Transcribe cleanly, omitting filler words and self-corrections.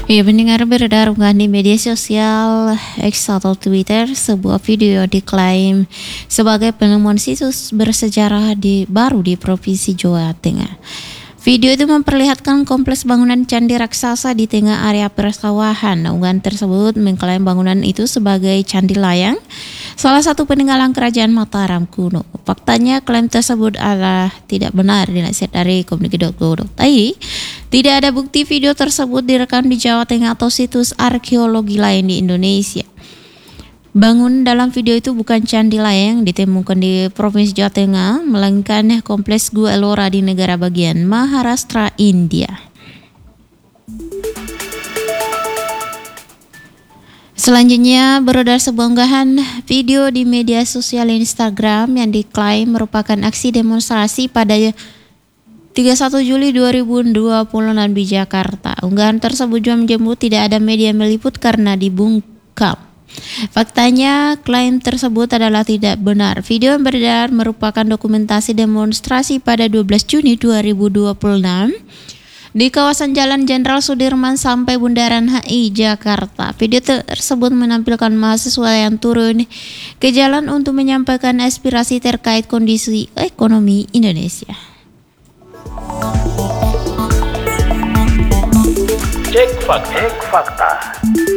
Ya, pendengar beredar unggahan di media sosial X atau Twitter sebuah video diklaim sebagai penemuan situs bersejarah baru di Provinsi Jawa Tengah. Video itu memperlihatkan kompleks bangunan candi raksasa di tengah area persawahan. Unggahan tersebut mengklaim bangunan itu sebagai candi layang, salah satu peninggalan kerajaan Mataram kuno. Faktanya klaim tersebut adalah tidak benar, dilansir dari komunikasi.go.id. Tidak ada bukti video tersebut direkam di Jawa Tengah atau situs arkeologi lain di Indonesia. Bangun dalam video itu bukan candi layang ditemukan di Provinsi Jawa Tengah, melainkan kompleks Gua Ellora di negara bagian Maharashtra, India. Selanjutnya beredar sebuah unggahan video di media sosial Instagram yang diklaim merupakan aksi demonstrasi pada 31 Juli 2026 di Jakarta. Unggahan tersebut juga menyebut tidak ada media meliput karena dibungkam. Faktanya, klaim tersebut adalah tidak benar. Video yang beredar merupakan dokumentasi demonstrasi pada 12 Juni 2026 di kawasan Jalan Jenderal Sudirman sampai Bundaran HI Jakarta. Video tersebut menampilkan mahasiswa yang turun ke jalan untuk menyampaikan aspirasi terkait kondisi ekonomi Indonesia. Cek fakta.